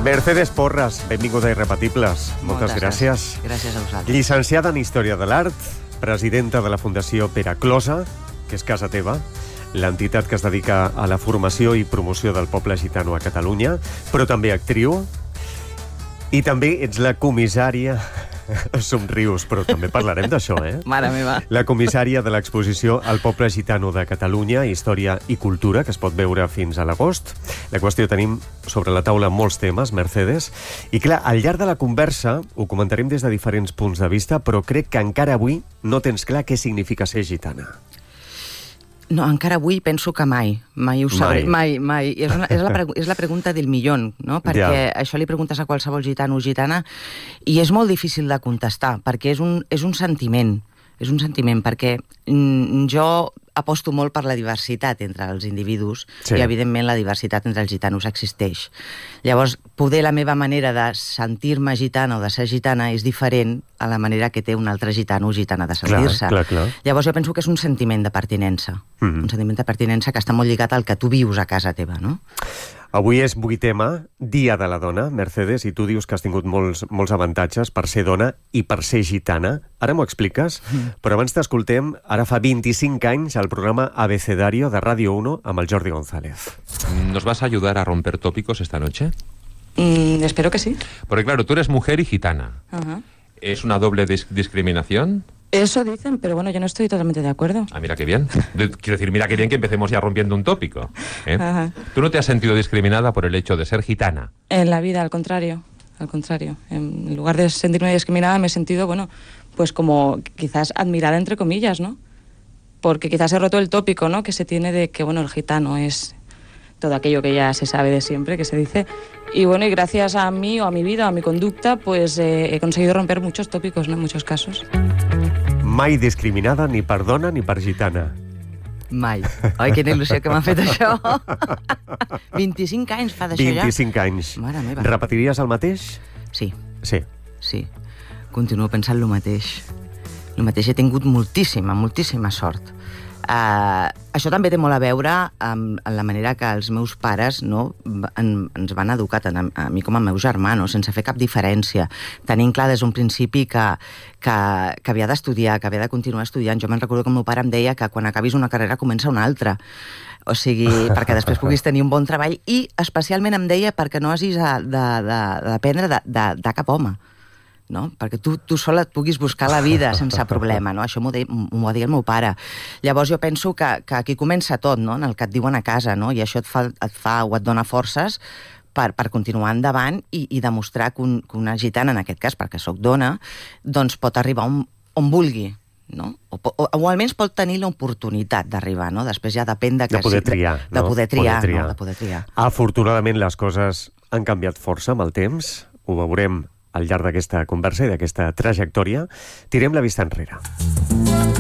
Mercedes Porras, benvinguda a Irrepetibles. Moltes gràcies. Gràcies a vosaltres. Llicenciada en Història de l'Art, presidenta de la Fundació Pere Closa, que és casa teva, l'entitat que es dedica a la formació i promoció del poble gitano a Catalunya, però també actriu, i també ets la comissària... Somrius, però també parlarem d'això, Mare meva. La comissària de l'exposició al poble gitano de Catalunya, Història i Cultura, que es pot veure fins a l'agost. La qüestió, tenim sobre la taula molts temes, Mercedes, i clar, al llarg de la conversa ho comentarem des de diferents punts de vista, però crec que encara avui no tens clar què significa ser gitana. No, encara avui penso que mai ho sabré. Mai. És la pregunta del millón, no? Perquè això li preguntes a qualsevol gitano o gitana i és molt difícil de contestar, perquè és un sentiment. És un sentiment, perquè jo aposto molt per la diversitat entre els individus i, evidentment, la diversitat entre els gitanos existeix. Llavors, poder la meva manera de sentir-me gitana o de ser gitana és diferent a la manera que té un altre gitano o gitana de sentir-se. Clar. Llavors, jo penso que és un sentiment de pertinença. Un sentiment de pertinença que està molt lligat al que tu vius a casa teva, no? Avui és 8è, Dia de la Dona, Mercedes, i tu dius que has tingut molts avantatges per ser dona i per ser gitana. Ara m'ho expliques, però abans t'escoltem, ara fa 25 anys, al programa Abecedario de Radio 1 amb el Jordi González. ¿Nos vas a ayudar a romper tópicos esta noche? Espero que sí. Porque claro, tú eres mujer y gitana. ¿Es una doble discriminación? Eso dicen, pero bueno, yo no estoy totalmente de acuerdo. Ah, mira qué bien. Quiero decir, mira qué bien que empecemos ya rompiendo un tópico. ¿Tú no te has sentido discriminada por el hecho de ser gitana? En la vida, al contrario. Al contrario. En lugar de sentirme discriminada, me he sentido, bueno, pues como quizás admirada, entre comillas, ¿no? Porque quizás he roto el tópico, ¿no? Que se tiene de que, bueno, el gitano es todo aquello que ya se sabe de siempre, que se dice. Y bueno, y gracias a mí o a mi vida o a mi conducta, pues he conseguido romper muchos tópicos, ¿no? En muchos casos. Mai discriminada ni per dona ni per gitana. Mai. Ai, quina il·lusió que m'ha fet això. 25 anys fa d'això ja? 25 anys. Mare meva. Repetiries el mateix? Sí. Sí. Continuo pensant el mateix. El mateix. He tingut moltíssima sort. Això també té molt a veure amb la manera que els meus pares, no, ens van educar, tant a mi com al meu germà, no, sense fer cap diferència, tenint clar des d'un principi que havia d'estudiar, que havia de continuar estudiant. Jo me'n recordo que el meu pare em deia que quan acabis una carrera comença una altra, o sigui, perquè després puguis tenir un bon treball, i especialment em deia perquè no hagis d'aprendre de cap home, no? Perquè tu sola et puguis buscar la vida sense problema, no? Això m'ho va dir el meu pare. Llavors jo penso que aquí comença tot, no? En el que et diuen a casa, no? I això et dona forces per continuar endavant i demostrar que una gitana, en aquest cas, perquè sóc dona, doncs pot arribar on vulgui, no? O almenys pot tenir l'oportunitat d'arribar, no? Després ja depèn de poder triar. De poder triar. Afortunadament les coses han canviat força amb el temps, ho veurem al llarg d'aquesta conversa i d'aquesta trajectòria. Tirem la vista enrere.